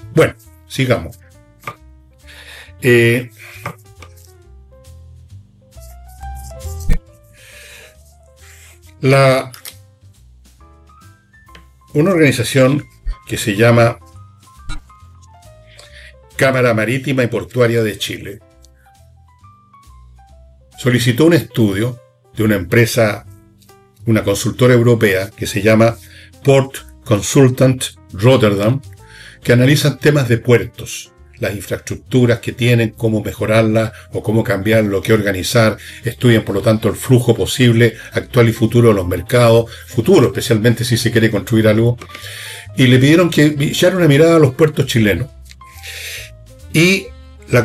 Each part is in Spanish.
Bueno, sigamos. Una organización que se llama Cámara Marítima y Portuaria de Chile solicitó un estudio de una empresa, una consultora europea que se llama Port Consultant Rotterdam, que analizan temas de puertos, las infraestructuras que tienen, cómo mejorarlas o cómo cambiarlo, qué organizar, estudian por lo tanto el flujo posible, actual y futuro de los mercados, futuro especialmente si se quiere construir algo, y le pidieron que echara una mirada a los puertos chilenos. Y la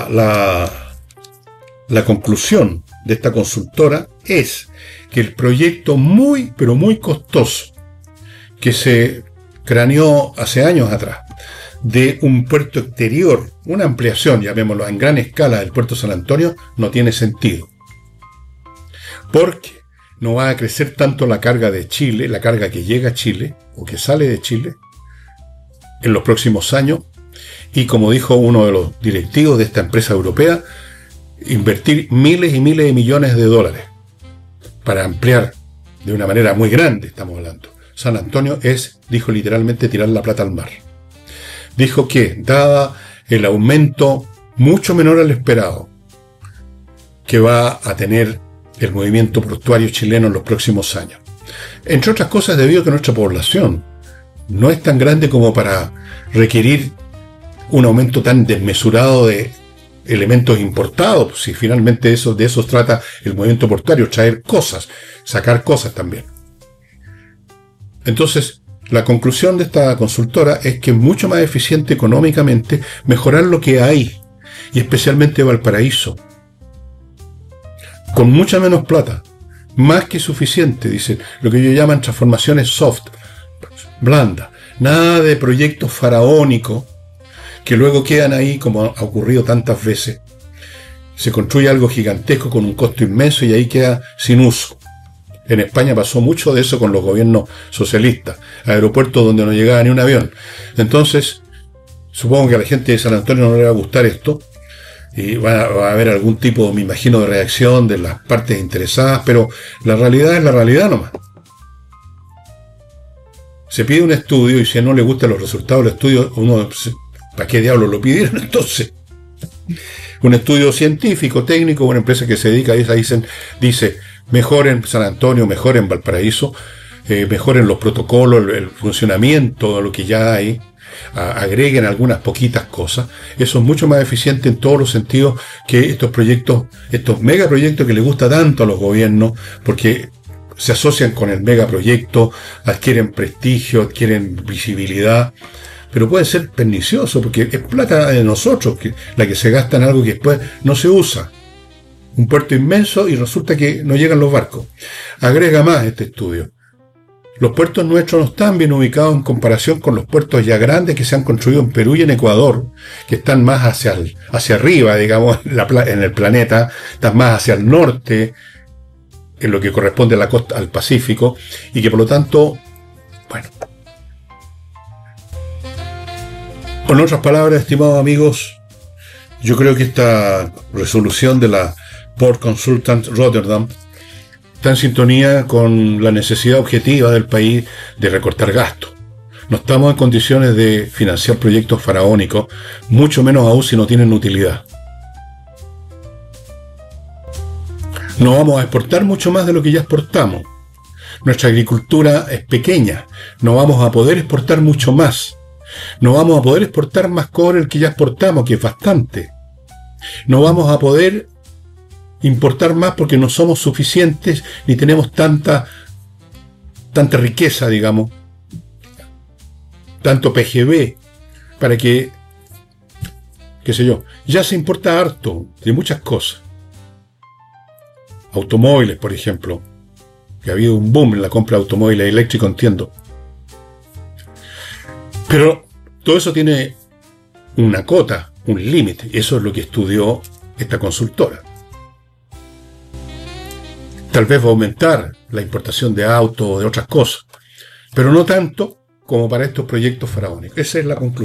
conclusión de esta consultora es que el proyecto muy, pero muy costoso que se craneó hace años atrás de un puerto exterior, una ampliación, llamémoslo, en gran escala del puerto San Antonio, no tiene sentido. Porque no va a crecer tanto la carga de Chile, la carga que llega a Chile o que sale de Chile en los próximos años. Y como dijo uno de los directivos de esta empresa europea, invertir miles y miles de millones de dólares para ampliar de una manera muy grande, estamos hablando. San Antonio es, dijo literalmente, tirar la plata al mar. Dijo que, dada el aumento mucho menor al esperado que va a tener el movimiento portuario chileno en los próximos años, entre otras cosas debido a que nuestra población no es tan grande como para requerir un aumento tan desmesurado de elementos importados, si finalmente de eso trata el movimiento portuario, traer cosas, sacar cosas también. Entonces, la conclusión de esta consultora es que es mucho más eficiente económicamente mejorar lo que hay, y especialmente Valparaíso, con mucha menos plata, más que suficiente, dicen, lo que ellos llaman transformaciones soft, blanda, nada de proyectos faraónicos que luego quedan ahí, como ha ocurrido tantas veces. Se construye algo gigantesco con un costo inmenso y ahí queda sin uso. En España pasó mucho de eso con los gobiernos socialistas, aeropuertos donde no llegaba ni un avión. Entonces, supongo que a la gente de San Antonio no le va a gustar esto, y va a haber algún tipo, me imagino, de reacción de las partes interesadas, pero la realidad es la realidad nomás. Se pide un estudio y si no le gustan los resultados del estudio, uno, ¿para qué diablos lo pidieron entonces? Un estudio científico, técnico, una empresa que se dedica a eso, dice, mejor en San Antonio, mejor en Valparaíso, mejor en los protocolos, el funcionamiento, lo que ya hay, agreguen algunas poquitas cosas. Eso es mucho más eficiente en todos los sentidos que estos proyectos, estos megaproyectos que les gusta tanto a los gobiernos, porque se asocian con el megaproyecto, adquieren prestigio, adquieren visibilidad, pero puede ser pernicioso porque es plata de nosotros la que se gasta en algo que después no se usa. Un puerto inmenso y resulta que no llegan los barcos. Agrega más este estudio. Los puertos nuestros no están bien ubicados en comparación con los puertos ya grandes que se han construido en Perú y en Ecuador, que están más hacia arriba, digamos, en el planeta, están más hacia el norte, en lo que corresponde a la costa, al Pacífico, y que por lo tanto, bueno. En otras palabras, estimados amigos, yo creo que esta resolución de la Port Consultant Rotterdam está en sintonía con la necesidad objetiva del país de recortar gastos. No estamos en condiciones de financiar proyectos faraónicos, mucho menos aún si no tienen utilidad. No vamos a exportar mucho más de lo que ya exportamos. Nuestra agricultura es pequeña, no vamos a poder exportar mucho más. No vamos a poder exportar más cobre del que ya exportamos, que es bastante. No vamos a poder importar más porque no somos suficientes ni tenemos tanta riqueza, digamos, tanto PGB, para que, qué sé yo, ya se importa harto de muchas cosas. Automóviles, por ejemplo, que ha habido un boom en la compra de automóviles eléctricos, entiendo. Pero todo eso tiene una cota, un límite. Eso es lo que estudió esta consultora. Tal vez va a aumentar la importación de autos o de otras cosas, pero no tanto como para estos proyectos faraónicos. Esa es la conclusión.